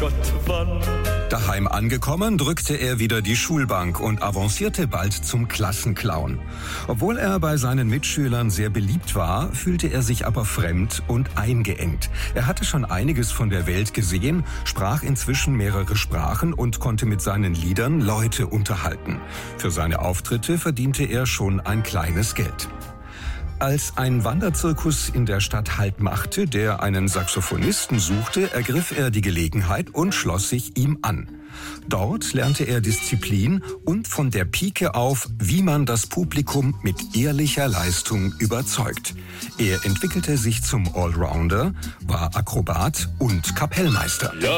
Gott wann. Daheim angekommen, drückte er wieder die Schulbank und avancierte bald zum Klassenclown. Obwohl er bei seinen Mitschülern sehr beliebt war, fühlte er sich aber fremd und eingeengt. Er hatte schon einiges von der Welt gesehen, sprach inzwischen mehrere Sprachen und konnte mit seinen Liedern Leute unterhalten. Für seine Auftritte verdiente er schon ein kleines Geld. Als ein Wanderzirkus in der Stadt Halt machte, der einen Saxophonisten suchte, ergriff er die Gelegenheit und schloss sich ihm an. Dort lernte er Disziplin und von der Pike auf, wie man das Publikum mit ehrlicher Leistung überzeugt. Er entwickelte sich zum Allrounder, war Akrobat und Kapellmeister.